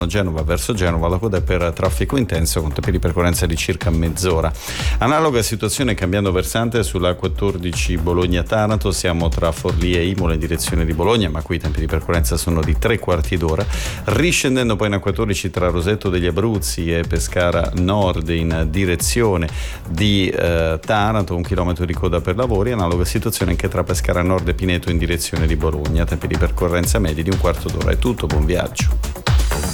Genova verso Genova, la coda è per traffico intenso con tempi di percorrenza di circa mezz'ora. Analoga situazione cambiando versante sulla 14 Bologna-Taranto, siamo tra Forlì e Imola in direzione di Bologna, ma qui i tempi di percorrenza sono di 3/4 d'ora. Riscendendo poi in A14 tra Rosetto degli Abruzzi e Pescara Nord in direzione di Taranto, 1 chilometro di coda per lavori. Analoga situazione anche tra Pescara Nord e Pineto in direzione di Bologna, tempi di percorrenza medi di 1/4 d'ora. È tutto, buon viaggio.